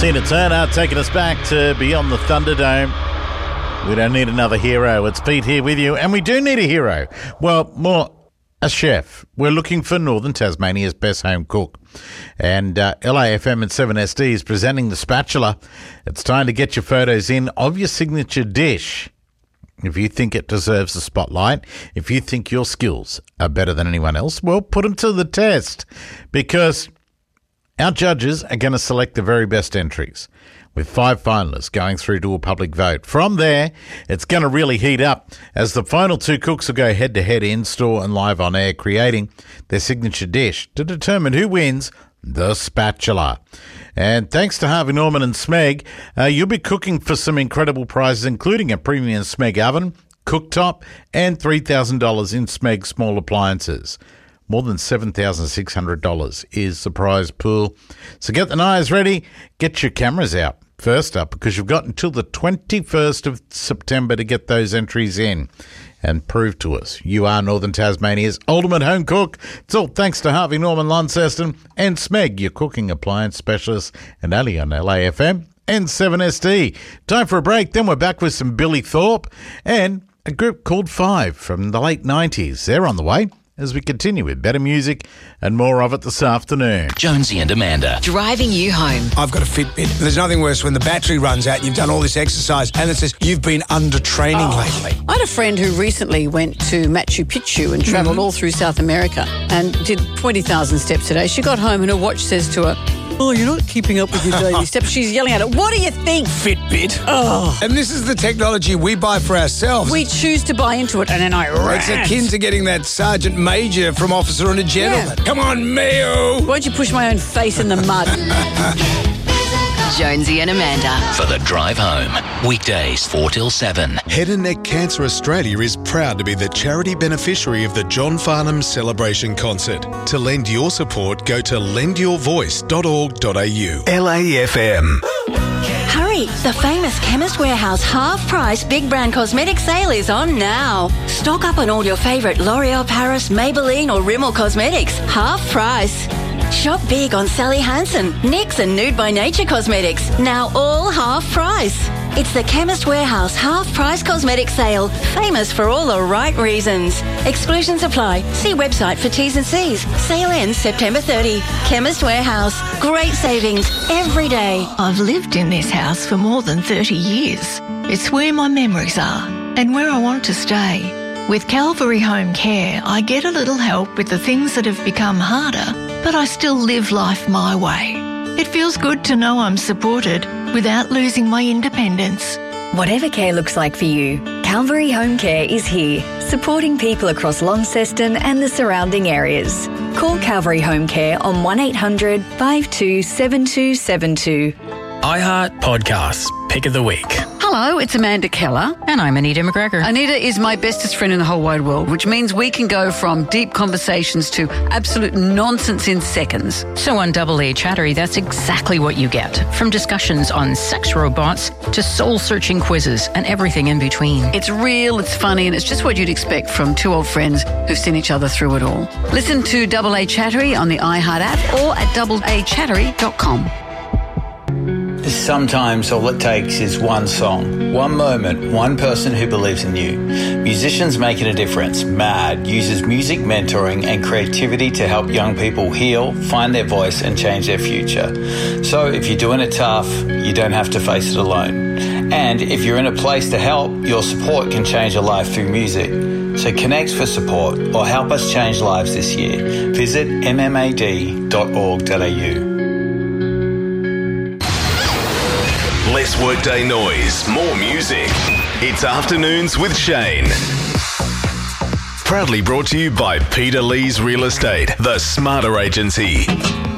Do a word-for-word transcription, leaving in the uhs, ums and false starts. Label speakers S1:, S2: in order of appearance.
S1: Tina Turner taking us back to Beyond the Thunderdome. We don't need another hero. It's Pete here with you, and we do need a hero. Well, more a chef. We're looking for Northern Tasmania's best home cook. And uh, L A F M and seven S D is presenting The Spatula. It's time to get your photos in of your signature dish. If you think it deserves the spotlight, if you think your skills are better than anyone else, well, put them to the test, because our judges are going to select the very best entries, with five finalists going through to a public vote. From there, it's going to really heat up as the final two cooks will go head-to-head in-store and live on air, creating their signature dish to determine who wins the spatula. And thanks to Harvey Norman and Smeg, uh, you'll be cooking for some incredible prizes, including a premium Smeg oven, cooktop, and three thousand dollars in Smeg small appliances. More than seven thousand six hundred dollars is the prize pool. So get the knives ready, get your cameras out first up, because you've got until the twenty-first of September to get those entries in and prove to us you are Northern Tasmania's ultimate home cook. It's all thanks to Harvey Norman Launceston and Smeg, your cooking appliance specialist, and only on L A F M and seven S D. Time for a break, then we're back with some Billy Thorpe and a group called Five from the late nineties. They're on the way as we continue with better music and more of it this afternoon.
S2: Jonesy and Amanda.
S3: Driving you home.
S4: I've got a Fitbit. There's nothing worse when the battery runs out and you've done all this exercise and it says you've been under training
S5: oh.
S4: lately.
S5: I had a friend who recently went to Machu Picchu and travelled mm-hmm. all through South America and did twenty thousand steps a day. She got home and her watch says to her, "Oh, you're not keeping up with your daily steps." She's yelling at it. What do you think?
S4: Fitbit.
S5: Oh.
S4: And this is the technology we buy for ourselves.
S5: We choose to buy into it, and then I rant.
S4: It's akin to getting that Sergeant Major from Officer and a Gentleman.
S5: Yeah.
S4: Come on, Mayo.
S5: Won't you push my own face in the mud?
S3: Jonesy and Amanda.
S2: For the drive home. Weekdays four till seven.
S6: Head and Neck Cancer Australia is proud to be the charity beneficiary of the John Farnham Celebration Concert. To lend your support, go to lend your voice dot org dot a u.
S7: L A F M.
S8: Hurry! The famous Chemist Warehouse half-price big brand cosmetic sale is on now. Stock up on all your favourite L'Oreal Paris, Maybelline or Rimmel cosmetics. Half price. Shop big on Sally Hansen, NYX and Nude by Nature cosmetics. Now all half price. It's the Chemist Warehouse half-price cosmetic sale. Famous for all the right reasons. Exclusions apply. See website for T's and C's. Sale ends September thirtieth. Chemist Warehouse. Great savings every day.
S9: I've lived in this house for more than thirty years. It's where my memories are and where I want to stay. With Calvary Home Care, I get a little help with the things that have become harder, but I still live life my way. It feels good to know I'm supported without losing my independence.
S10: Whatever care looks like for you, Calvary Home Care is here, supporting people across Launceston and the surrounding areas. Call Calvary Home Care on one eight hundred five two seven two seven two.
S11: iHeart Podcasts, Pick of the Week.
S5: Hello, it's Amanda Keller.
S12: And I'm Anita McGregor.
S5: Anita is my bestest friend in the whole wide world, which means we can go from deep conversations to absolute nonsense in seconds.
S12: So on Double A Chattery, that's exactly what you get. From discussions on sex robots to soul-searching quizzes and everything in between.
S5: It's real, it's funny, and it's just what you'd expect from two old friends who've seen each other through it all. Listen to Double A Chattery on the iHeart app or at double a chattery dot com.
S13: Sometimes all it takes is one song, one moment, one person who believes in you. Musicians Making a Difference, MAD, uses music mentoring and creativity to help young people heal, find their voice and change their future. So if you're doing it tough, you don't have to face it alone. And if you're in a place to help, your support can change a life through music. So connect for support or help us change lives this year. Visit m m a d dot org dot a u.
S7: Less workday noise, more music. It's Afternoons with Shane. Proudly brought to you by Peter Lee's Real Estate, the smarter agency.